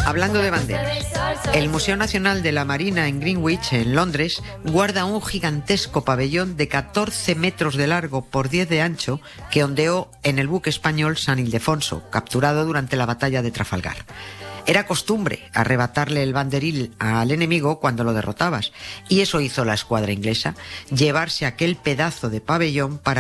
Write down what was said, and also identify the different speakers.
Speaker 1: Hablando de banderas, el Museo Nacional de la Marina en Greenwich, en Londres, guarda un gigantesco pabellón de 14 metros de largo por 10 de ancho que ondeó en el buque español San Ildefonso, capturado durante la batalla de Trafalgar. Era costumbre arrebatarle el banderil al enemigo cuando lo derrotabas, y eso hizo la escuadra inglesa, llevarse aquel pedazo de pabellón para